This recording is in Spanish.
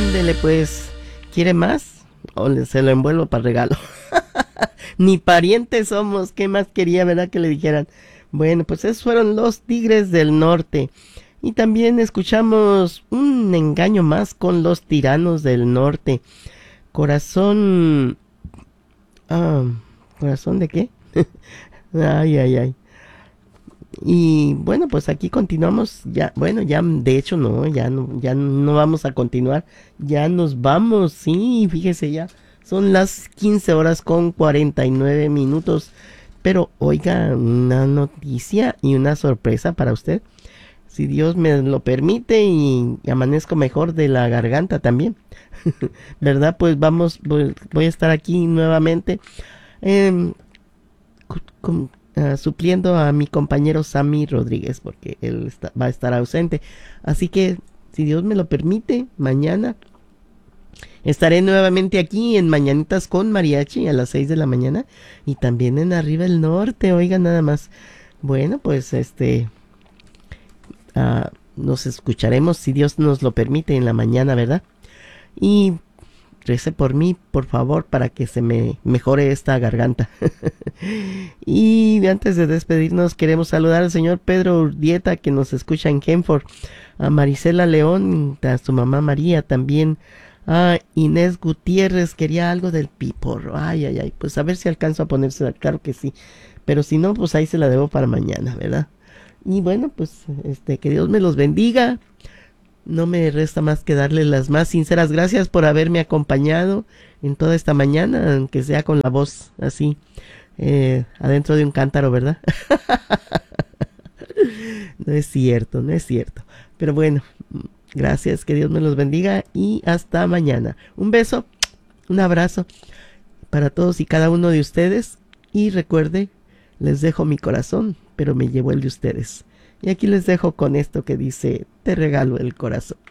Ándele pues, ¿quiere más? Se lo envuelvo para regalo. Ni parientes somos, ¿qué más quería, verdad, que le dijeran? Bueno, pues esos fueron los Tigres del Norte. Y también escuchamos un engaño más con los Tiranos del Norte. Corazón... Ah, ¿corazón de qué? Ay, ay, ay. Y bueno, pues aquí continuamos. Ya, bueno, ya de hecho no, ya no vamos a continuar. Ya nos vamos, sí, fíjese ya. Son las 15 horas con 49 minutos. Pero oiga, una noticia y una sorpresa para usted. Si Dios me lo permite y amanezco mejor de la garganta también. ¿Verdad? Pues voy a estar aquí nuevamente. em, supliendo a mi compañero Sammy Rodríguez porque él va a estar ausente. Así que, si Dios me lo permite, mañana estaré nuevamente aquí en Mañanitas con Mariachi a las 6 de la mañana y también en Arriba el Norte, oiga nada más. Bueno, pues nos escucharemos si Dios nos lo permite en la mañana, ¿verdad? Y rece por mí, por favor, para que se me mejore esta garganta. Y antes de despedirnos, queremos saludar al señor Pedro Urdieta, que nos escucha en Kenford, a Marisela León, a su mamá María también, a Inés Gutiérrez, quería algo del piporro. Ay, ay, ay, pues a ver si alcanzo a ponérsela, claro que sí. Pero si no, pues ahí se la debo para mañana, ¿verdad? Y bueno, pues que Dios me los bendiga. No me resta más que darles las más sinceras gracias por haberme acompañado en toda esta mañana, aunque sea con la voz así, adentro de un cántaro, ¿verdad? No es cierto, no es cierto. Pero bueno, gracias, que Dios me los bendiga y hasta mañana. Un beso, un abrazo para todos y cada uno de ustedes. Y recuerde, les dejo mi corazón, pero me llevo el de ustedes. Y aquí les dejo con esto que dice, te regalo el corazón.